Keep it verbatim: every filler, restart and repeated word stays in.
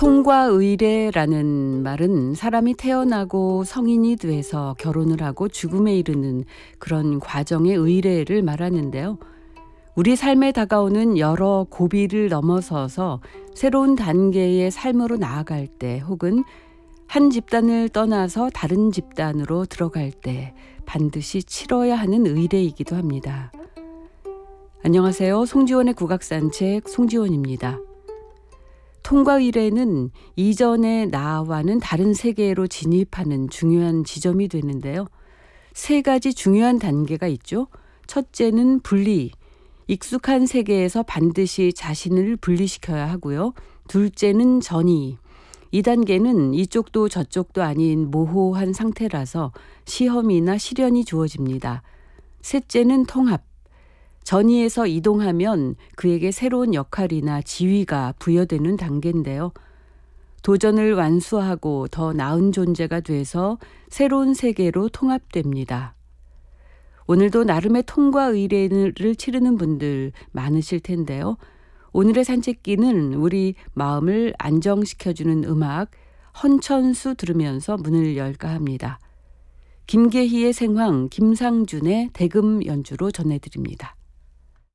통과의례라는 말은 사람이 태어나고 성인이 돼서 결혼을 하고 죽음에 이르는 그런 과정의 의례를 말하는데요. 우리 삶에 다가오는 여러 고비를 넘어서서 새로운 단계의 삶으로 나아갈 때, 혹은 한 집단을 떠나서 다른 집단으로 들어갈 때 반드시 치러야 하는 의례이기도 합니다. 안녕하세요. 송지원의 국악산책 송지원입니다. 통과의례는 이전의 나와는 다른 세계로 진입하는 중요한 지점이 되는데요. 세 가지 중요한 단계가 있죠. 첫째는 분리, 익숙한 세계에서 반드시 자신을 분리시켜야 하고요. 둘째는 전이, 이 단계는 이쪽도 저쪽도 아닌 모호한 상태라서 시험이나 시련이 주어집니다. 셋째는 통합, 전이에서 이동하면 그에게 새로운 역할이나 지위가 부여되는 단계인데요. 도전을 완수하고 더 나은 존재가 돼서 새로운 세계로 통합됩니다. 오늘도 나름의 통과 의례를 치르는 분들 많으실 텐데요. 오늘의 산책기는 우리 마음을 안정시켜주는 음악 헌천수 들으면서 문을 열까 합니다. 김계희의 생황, 김상준의 대금 연주로 전해드립니다.